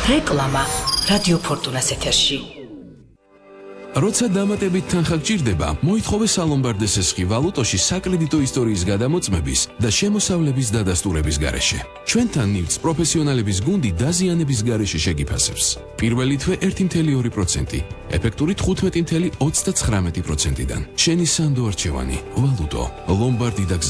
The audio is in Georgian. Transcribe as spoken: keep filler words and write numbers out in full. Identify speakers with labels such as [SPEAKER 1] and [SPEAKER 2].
[SPEAKER 1] რეკლამა რადიო ფორტუნას ეთერში.
[SPEAKER 2] როცა დამატებით თანხა გჭირდება, მოითხოვე სალომბარდეს ესხი ვალუტოში საკრედიტო ისტორიის გადამოწმების და შემოსავლების დადასტურების გარეშე. ჩვენთან ნივთს პროფესიონალების გუნდი დაზიანების გარეშე შეგიფასებს. პირველი თვე ერთი კoma ორი პროცენტი, ეფექტური თხუთმეტი კoma ოცდაცხრამეტი პროცენტიდან. შენი სანდო არჩევანი, ვალუტო, ლომბარდი და